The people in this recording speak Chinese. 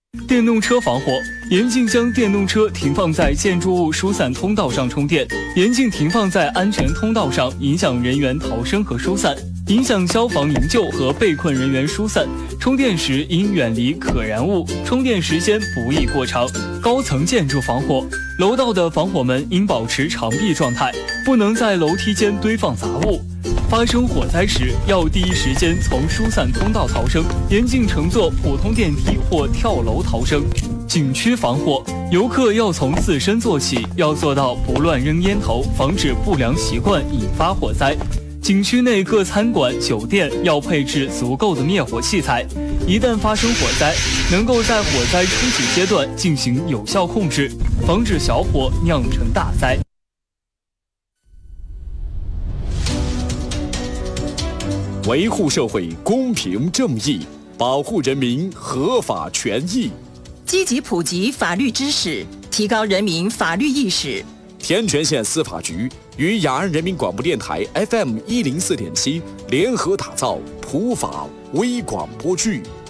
电动车防火，严禁将电动车停放在建筑物疏散通道上充电，严禁停放在安全通道上，影响人员逃生和疏散，影响消防营救和被困人员疏散。充电时应远离可燃物，充电时间不宜过长。高层建筑防火，楼道的防火门应保持长闭状态，不能在楼梯间堆放杂物。发生火灾时，要第一时间从疏散通道逃生，严禁乘坐普通电梯或跳楼逃生。景区防火，游客要从自身做起，要做到不乱扔烟头，防止不良习惯引发火灾。景区内各餐馆、酒店要配置足够的灭火器材，一旦发生火灾，能够在火灾初期阶段进行有效控制，防止小火酿成大灾。 维护社会公平正义，保护人民合法权益， 积极普及法律知识，提高人民法律意识。 天全县司法局与雅安人民广播电台 FM104.7联合打造普法微广播剧。